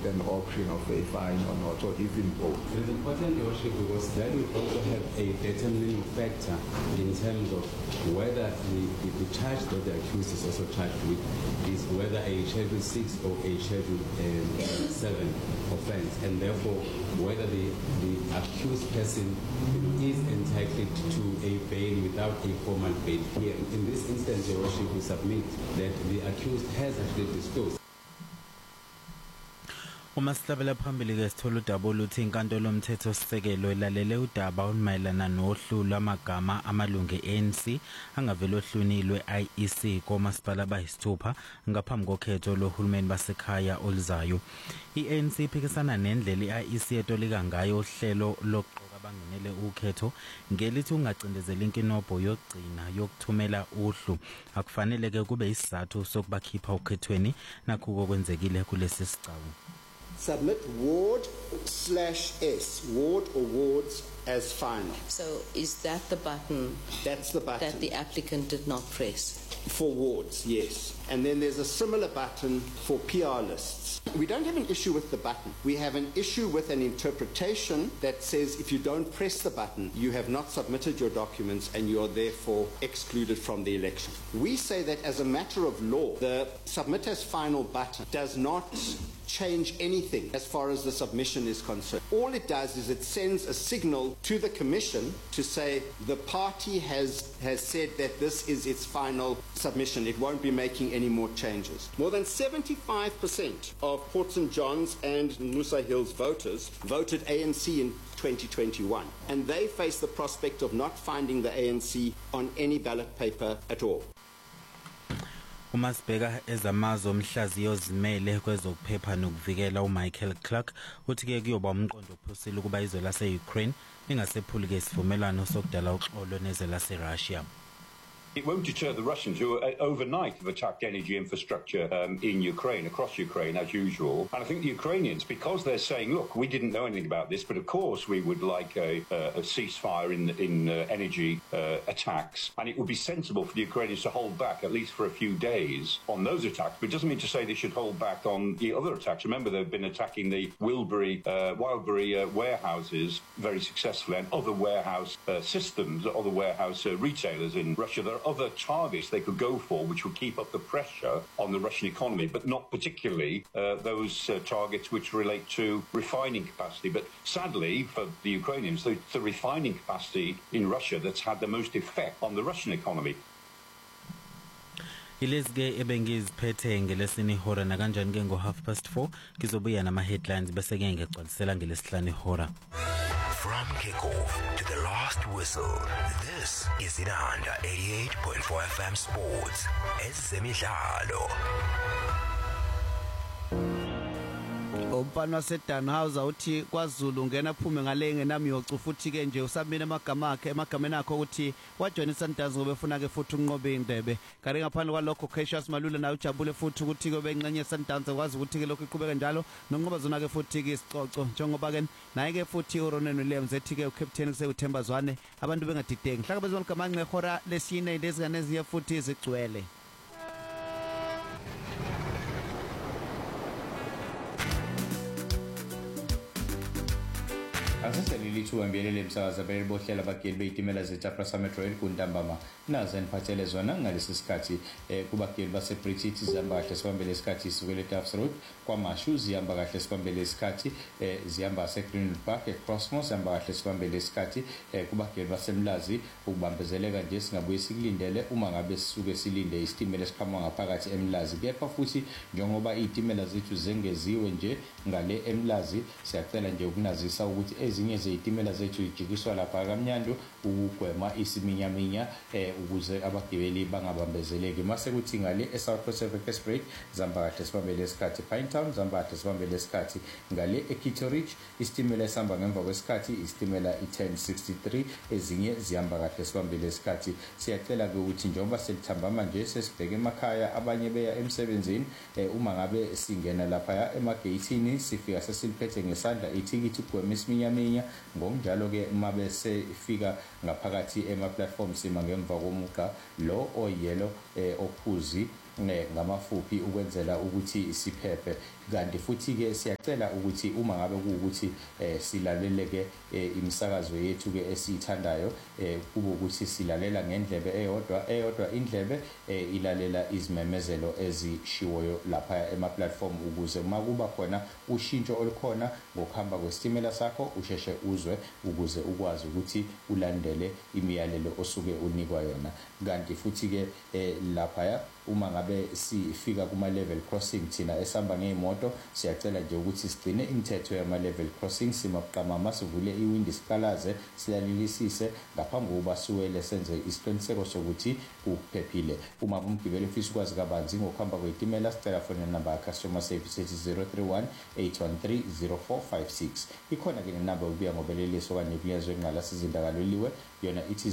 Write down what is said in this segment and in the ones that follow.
an option of a fine or not, or even both? It is important, Your Worship, because that would also have a determining factor in terms of whether the charge that the accused is also charged with is whether a Schedule 6 or a Schedule 7 offence, and therefore whether the accused person is entitled to a bail without a formal bail hearing. In this instance, Your Worship, we submit that the accused has actually disclosed. Uma sihlabela phambili ke sithola udaba oluthi inkantolo yomthethosisekelo ilalele udaba olumayelana nohlu lwamagama amalungu e-ANC angavele ohlwini lwe-IEC komasipala abayisithupha ngaphambi kokhetho lohulumeni basekhaya oluzayo. I-ANC iphikisana nendlela i-IEC etolika ngayo uhlelo lokuqoka abangenele ukhetho ngelithi ungacindezela inkinobho yokugcina yokuthumela uhlu akufanele ke kube isizathu sokubakhipha ukhethweni nakho okwenzekile kulesi sicawu. Submit ward/S, ward or wards, as final. So is that the button? That's the button. That the applicant did not press? For wards, yes. And then there's a similar button for PR lists. We don't have an issue with the button. We have an issue with an interpretation that says if you don't press the button, you have not submitted your documents and you are therefore excluded from the election. We say that as a matter of law, the submit as final button does not change anything as far as the submission is concerned. All it does is it sends a signal to the Commission to say the party has said that this is its final submission. It won't be making any more changes. More than 75% of Port St. John's and Musa Hills voters voted ANC in 2021, and they face the prospect of not finding the ANC on any ballot paper at all. Uma sibheka ezamazo omhlaziyo zimele kwezokuphepha nokuvikela uMichael Clark uthi ke kuyoba umqondo ophusile ukuba izwe lase-Ukraine lingasephuli ke isivumelwano sokudala uxolo nezwe lase-Russia. It won't deter the Russians, who overnight have attacked energy infrastructure in Ukraine, across Ukraine, as usual. And I think the Ukrainians, because they're saying, look, we didn't know anything about this, but of course we would like a ceasefire in energy attacks. And it would be sensible for the Ukrainians to hold back, at least for a few days, on those attacks. But it doesn't mean to say they should hold back on the other attacks. Remember, they've been attacking the Wildbury warehouses very successfully, and other warehouse systems, other warehouse retailers in Russia. There are other targets they could go for which would keep up the pressure on the Russian economy, but not particularly those targets which relate to refining capacity. But sadly for the Ukrainians, it's the refining capacity in Russia that's had the most effect on the Russian economy. Ilizge ebengiziphethe ngelesini ihora nakanjani ke ngo 4:30 kizobuya nama headlines bese ke ngegcwalisela ngelesihlanu ihora. From kickoff to the last whistle, this is Inanda 88.4 FM Sports. Ezemidlalo. Umpano waseDanhauser uthi kwaZulu ngena phume ngale ngenamiyocu futhi ke nje usabina emagameni akho ukuthi wajoin iSundowns ngoba efuna ke futhi unqobe indebe. Kanti ngaphandle kwalokho Cassius Malula naye ujabule futhi ukuthi ke benqenye iSundowns kwazi ukuthi ke lokho iqhubeka njalo nonqoba zona ke futhi ke isicoco njengoba ke naye ke futhi uRonan Williams ethi ke uCaptain kuseUthemba Zwane abantu bengadideki. Hlakabezona ngamanqe ehora lesine lezingane eziye futhi izigcwele. Aseselili thuambelele emsakaza belibohlela abageli beitimela zeTaprasa Metro kuntambama naze niphathele zona ngalesi sikhathi kubageli baseBritish zihamba kahle sibambele isikhathi sivele eTaps Road kwaMashu zihamba kahle sibambele isikhathi zihamba eGreenwood Park eCrossmoor zihamba kahle sibambele isikhathi kubageli baseMlazi ukubambezeleka nje singabuye sikulindele uma ngabe sisuke silinde isitimela esiqhamuka ngaphakathi eMlazi kepha futhi njengoba izitimela zethu zengeziwe nje ngale eMlazi siyacela nje ukunazisa ukuthi ezinye zezitimela zethu ijikiswa lapha kaMnyandu ukugwema isiminyaminya ukuze abagibeli bangabambezeleki mase kuthi ngale eSouth Pacific Express zihamba kahle sibambele isikhathi Pinetown zihamba kahle sibambele isikhathi ngale eKitteridge isitimela esihamba ngemva kwesikhathi isitimela i1063 ezinye zihamba kahle sibambele isikhathi siyacela ke ukuthi njengoba selithamba manje sesibheke emakhaya abanye beya emsebenzini uma ngabe singena lapha emageyithini sifika sesiliphethe ngesandla ithikithi kugwema isiminyaminya ngokunjalo ke mabese ifika ngaphakathi ema platforms sima ngemva komuqa lo oyelo ophuzi ngamafuphi ukwenzela ukuthi siphephe kanti futhi ke siyacela ukuthi uma ngabe kuukuthi silaleleke imisakazo yethu ke esiyithandayo kube ukuthi silalela ngendlebe eyodwa indlebe ilalela izimemezelo ezishiwoyo lapha ema platform ukuze uma kuba khona ushintsho olukhona ngokuhamba kwesitimela sakho usheshe uzwe ukuze ukwazi ukuthi ulandele imiyalelo osuke unikwa yona kanti futhi ke lapha uma ngabe sifika kuma level crossing thina esihamba ngeemoto siyacela nje ukuthi sigcine imithetho yama level crossing simabuqamama sivule iwindi siqalaze silalelisise ngaphambi kokuba siwele senze isiqiniseko sokuthi kuphephile uma umgibeli ufisa ukwazi kabanzi ngokuhamba kwetimela sicela phone number ya customer service ethi 031-813-0456 ikhona ke nenamba ubuya ngobeleliso okanye kuyezo enqala sizindakaloliwe yona ithi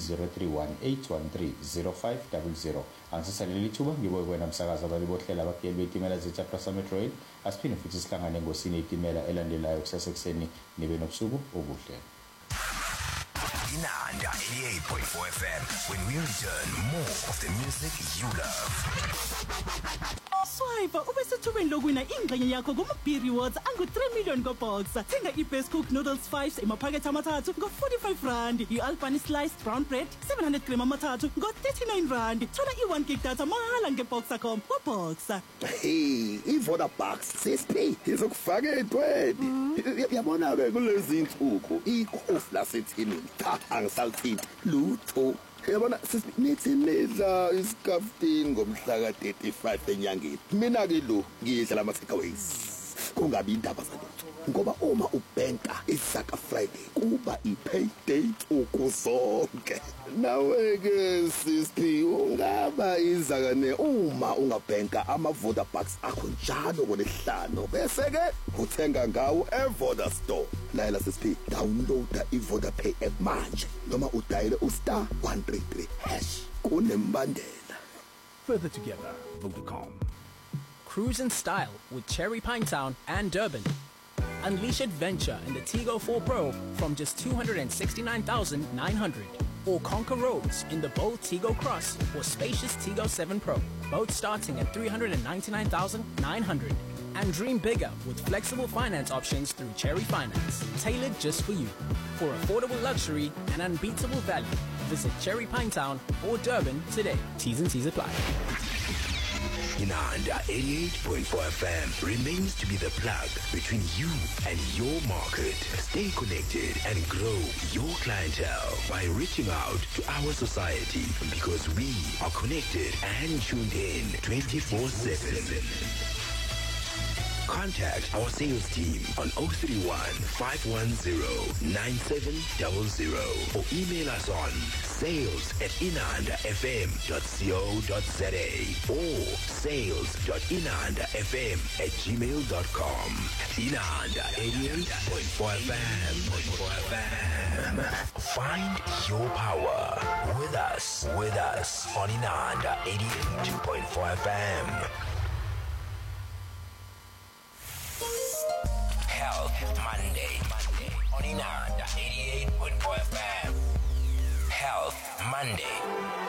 031-813-0500 angisaleli thuba ngiboye kwena umsakazo abalibohlela abageli betimela zeChapter Metro Rail asiphinde futhi sihlangane ngosini itimela elandelayo kusasa ekseni nibe nobusuku obuhle. Inanda 88.4 FM when we return more of the music you love. Swipe ubesithubeni lokwina ingxenye yakho kuma-B rewards angu-3 million ngoBoxer. Thenga i-Best Cook Noodles 5 emaphakethe amathathu ngo-R45. I-Albany Sliced Brown Bread 700 gram amathathu ngo-R39. Thola i-1 gig data mahala ngeBoxer.com ngoBoxer. Hey, iVodabox sesiphi izokufaka edweni. Yabona-ke kulezi insuku ikhofi lasethini angisalithithi lutho. Yabona nithi nidla iskaftin ngomhla ka-35 enyangeni. Mina ke lo ngidla lama takeaways. Kungabi indaba zalutho. Ngoba uma ubhenka isaka Friday kuba i-payday ukuzonke. Nawe ke sisiphi ungaba izakane uma ungabhenka ama-Vodabox akho njalo ngolesihlanu bese ke uthenga ngawo eVoda Store. Layela sisiphi downloada iVodapay app manje noma udayile *133# kunembandela. Further together, Vodacom. Cruise in style with Cherry Pinetown and Durban. Unleash adventure in the Tigo 4 Pro from just 269,900. Or conquer roads in the bold Tigo Cross or spacious Tigo 7 Pro, both starting at 399,900. And dream bigger with flexible finance options through Cherry Finance, tailored just for you. For affordable luxury and unbeatable value, visit Cherry Pinetown or Durban today. T's and C's apply. Inanda 88.4 FM remains to be the plug between you and your market. Stay connected and grow your clientele by reaching out to our society because we are connected and tuned in 24/7. Contact our sales team on 031 510 9700 or email us on sales@inandafm.co.za or sales.inandafm@gmail.com. Inanda 88.4 FM. Find your power with us on Inanda 88.4 FM. Health Monday on Inanda 88.4 FM. Health Monday.